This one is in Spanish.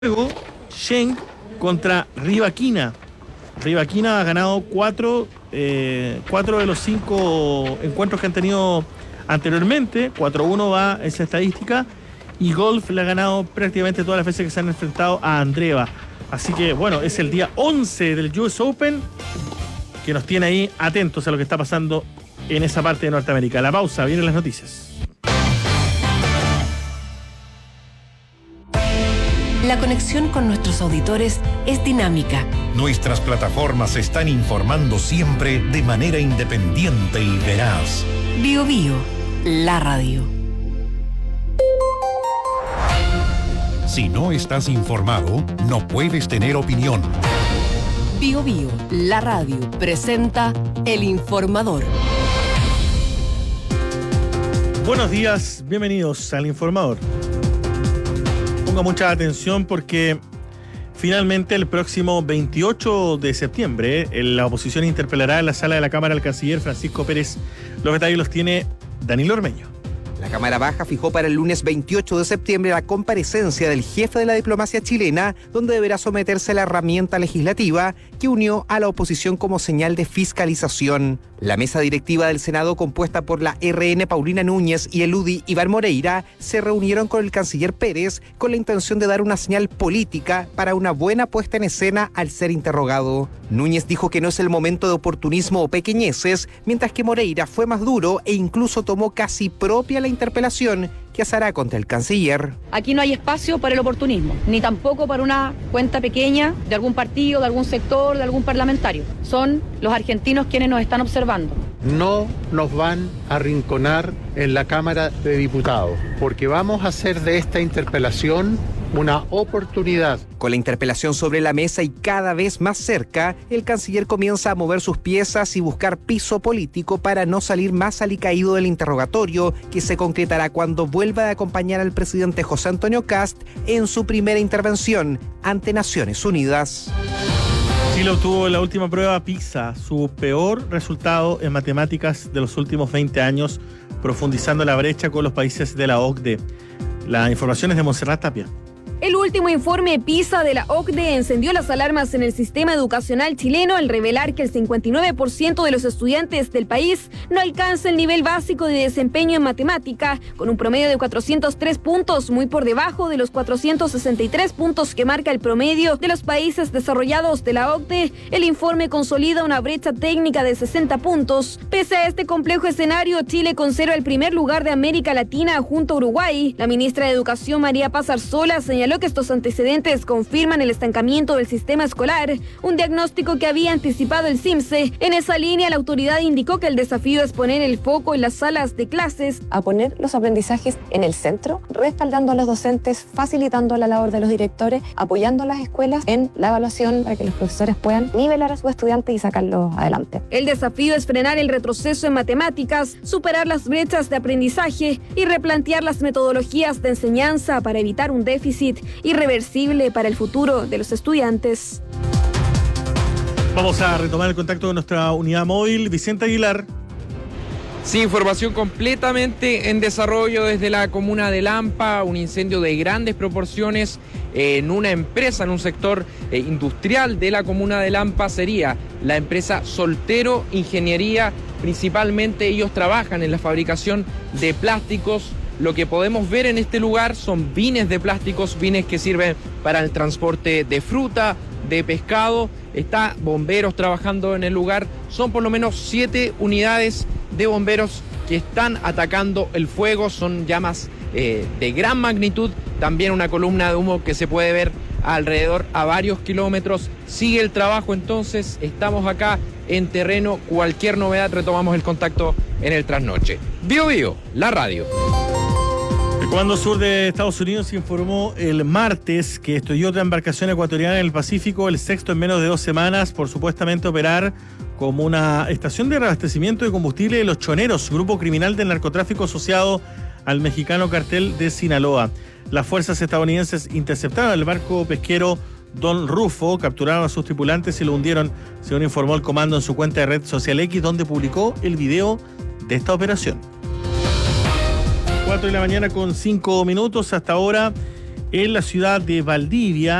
Luego, Schenk contra Rivaquina. Rivaquina ha ganado cuatro de los 5 encuentros que han tenido anteriormente. 4-1 va esa estadística. Y Golf le ha ganado prácticamente todas las veces que se han enfrentado a Andreeva. Así que, bueno, es el día 11 del US Open que nos tiene ahí atentos a lo que está pasando en esa parte de Norteamérica. La pausa, vienen las noticias. La conexión con nuestros auditores es dinámica. Nuestras plataformas están informando siempre de manera independiente y veraz. Bio Bio, la radio. Si no estás informado, no puedes tener opinión. Bio Bio, la radio, presenta El Informador. Buenos días, bienvenidos al Informador. Ponga mucha atención porque finalmente el próximo 28 de septiembre la oposición interpelará en la sala de la Cámara al canciller Francisco Pérez. Los detalles los tiene Danilo Ormeño. La Cámara Baja fijó para el lunes 28 de septiembre la comparecencia del jefe de la diplomacia chilena, donde deberá someterse a la herramienta legislativa que unió a la oposición como señal de fiscalización. La mesa directiva del Senado, compuesta por la RN Paulina Núñez y el UDI Iván Moreira, se reunieron con el canciller Pérez con la intención de dar una señal política para una buena puesta en escena al ser interrogado. Núñez dijo que no es el momento de oportunismo o pequeñeces, mientras que Moreira fue más duro e incluso tomó casi propia la interpelación que hará contra el canciller. Aquí no hay espacio para el oportunismo, ni tampoco para una cuenta pequeña de algún partido, de algún sector, de algún parlamentario. Son los argentinos quienes nos están observando. No nos van a arrinconar en la Cámara de Diputados, porque vamos a hacer de esta interpelación una oportunidad. Con la interpelación sobre la mesa y cada vez más cerca, el canciller comienza a mover sus piezas y buscar piso político para no salir más alicaído del interrogatorio, que se concretará cuando vuelva a acompañar al presidente José Antonio Kast en su primera intervención ante Naciones Unidas. Chile obtuvo en la última prueba PISA su peor resultado en matemáticas de los últimos 20 años, profundizando la brecha con los países de la OCDE. La información es de Montserrat Tapia. El último informe PISA de la OCDE encendió las alarmas en el sistema educacional chileno al revelar que el 59% de los estudiantes del país no alcanza el nivel básico de desempeño en matemática, con un promedio de 403 puntos, muy por debajo de los 463 puntos que marca el promedio de los países desarrollados de la OCDE. El informe consolida una brecha técnica de 60 puntos. Pese a este complejo escenario, Chile conserva el primer lugar de América Latina junto a Uruguay. La ministra de Educación, María Paz Arzola, señaló que estos antecedentes confirman el estancamiento del sistema escolar, un diagnóstico que había anticipado el CIMSE. En esa línea, la autoridad indicó que el desafío es poner el foco en las salas de clases. A poner los aprendizajes en el centro, respaldando a los docentes, facilitando la labor de los directores, apoyando a las escuelas en la evaluación para que los profesores puedan nivelar a sus estudiantes y sacarlos adelante. El desafío es frenar el retroceso en matemáticas, superar las brechas de aprendizaje y replantear las metodologías de enseñanza para evitar un déficit irreversible para el futuro de los estudiantes. Vamos a retomar el contacto con nuestra unidad móvil. Vicente Aguilar. Sí, información completamente en desarrollo desde la comuna de Lampa, un incendio de grandes proporciones en una empresa, en un sector industrial de la comuna de Lampa. Sería la empresa Soltero Ingeniería. Principalmente ellos trabajan en la fabricación de plásticos. Lo que podemos ver en este lugar son bines de plásticos, bines que sirven para el transporte de fruta, de pescado. Está bomberos trabajando en el lugar. Son por lo menos 7 unidades de bomberos que están atacando el fuego. Son llamas de gran magnitud. También una columna de humo que se puede ver alrededor a varios kilómetros. Sigue el trabajo entonces. Estamos acá en terreno. Cualquier novedad retomamos el contacto en el trasnoche. Bio Bio, la radio. El Comando Sur de Estados Unidos informó el martes que estudió otra embarcación ecuatoriana en el Pacífico, el sexto en menos de 2 semanas, por supuestamente operar como una estación de reabastecimiento de combustible de Los Choneros, grupo criminal del narcotráfico asociado al mexicano cartel de Sinaloa. Las fuerzas estadounidenses interceptaron el barco pesquero Don Rufo, capturaron a sus tripulantes y lo hundieron, según informó el comando en su cuenta de red social X, donde publicó el video de esta operación. 4 de la mañana con 5 minutos. Hasta ahora en la ciudad de Valdivia.